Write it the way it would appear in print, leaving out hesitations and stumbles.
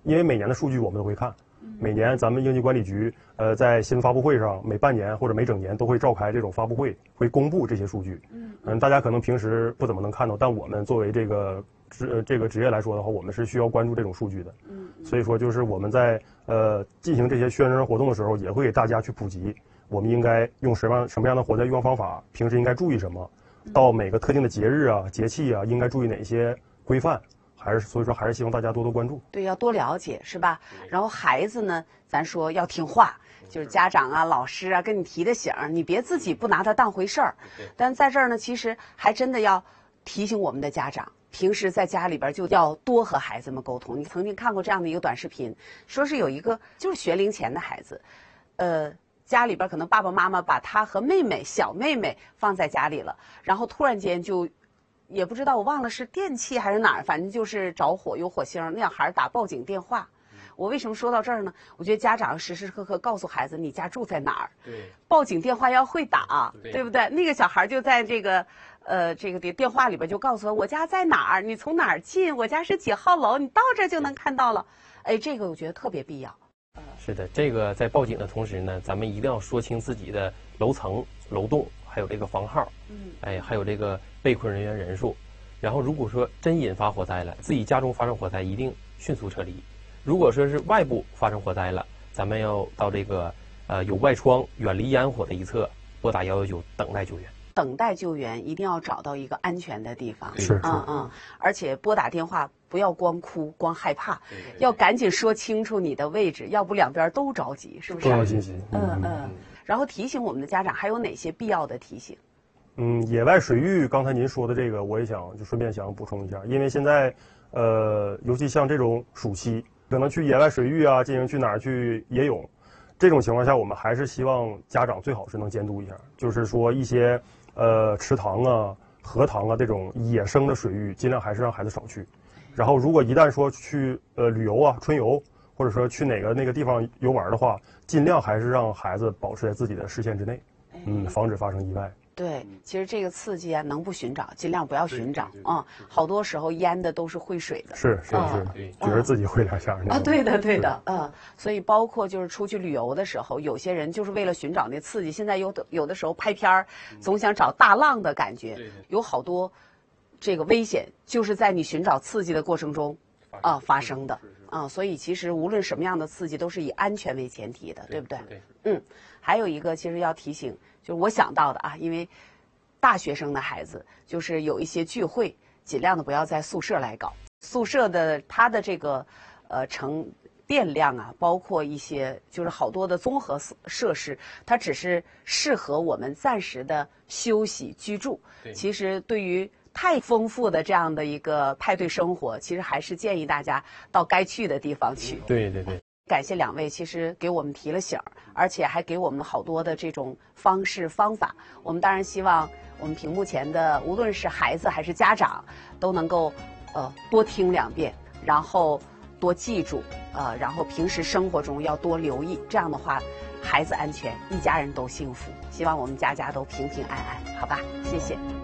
因为每年的数据我们都会看，每年咱们应急管理局在新闻发布会上每半年或者每整年都会召开这种发布会，会公布这些数据。大家可能平时不怎么能看到，但我们作为这个职业来说的话，我们是需要关注这种数据的。所以说就是我们在进行这些宣传活动的时候，也会给大家去普及，我们应该用什么样的火灾预防方法，平时应该注意什么，到每个特定的节日啊、节气啊，应该注意哪些规范。所以说还是希望大家多多关注。 对，要多了解，是吧？然后孩子呢，咱说要听话，就是家长啊、老师啊跟你提的醒，你别自己不拿它当回事儿。但在这儿呢，其实还真的要提醒我们的家长，平时在家里边就要多和孩子们沟通。你曾经看过这样的一个短视频，说是有一个就是学龄前的孩子，家里边可能爸爸妈妈把他和小妹妹放在家里了，然后突然间就。也不知道我忘了是电器还是哪儿，反正就是着火有火星，那小孩打报警电话。我为什么说到这儿呢？我觉得家长时时刻刻告诉孩子你家住在哪儿，对，报警电话要会打，对不对？那个小孩就在这个电话里边就告诉我家在哪儿，你从哪儿进，我家是几号楼，你到这就能看到了。哎，这个我觉得特别必要。 是的，这个在报警的同时呢，咱们一定要说清自己的楼层、楼栋，还有这个房号，还有这个被困人员人数。然后如果说真引发火灾了，自己家中发生火灾，一定迅速撤离。如果说是外部发生火灾了，咱们要到这个有外窗、远离烟火的一侧，拨打119等待救援。 等待救援一定要找到一个安全的地方， 是， 而且拨打电话不要光哭光害怕，要赶紧说清楚你的位置，要不两边都着急，是不是？ 重要信息。 然后提醒我们的家长还有哪些必要的提醒？ 野外水域，刚才您说的这个，我也想就顺便想补充一下，因为现在尤其像这种暑期，可能去野外水域啊，进行去哪儿去野泳，这种情况下，我们还是希望家长最好是能监督一下，就是说一些池塘啊、荷塘啊这种野生的水域，尽量还是让孩子少去。然后，如果一旦说去旅游啊、春游，或者说去那个地方游玩的话，尽量还是让孩子保持在自己的视线之内，防止发生意外。 对，其实这个刺激啊，能不寻找尽量不要寻找啊。好多时候淹的都是会水的， 是，觉得自己会两下啊。对的，所以包括就是出去旅游的时候，有些人就是为了寻找那刺激，现在有的时候拍片儿，总想找大浪的感觉，有好多这个危险就是在你寻找刺激的过程中发生的啊。所以其实无论什么样的刺激，都是以安全为前提的，对不对？还有一个其实要提醒。就是我想到的啊，因为大学生的孩子就是有一些聚会，尽量的不要在宿舍来搞。宿舍的它的这个成电量啊，包括一些就是好多的综合设施，它只是适合我们暂时的休息居住。其实对于太丰富的这样的一个派对生活，其实还是建议大家到该去的地方去。 对。 感谢两位，其实给我们提了醒，而且还给我们好多的这种方式方法。我们当然希望我们屏幕前的无论是孩子还是家长，都能够多听2遍，然后多记住，然后平时生活中要多留意。这样的话，孩子安全，一家人都幸福。希望我们家家都平平安安，好吧？谢谢。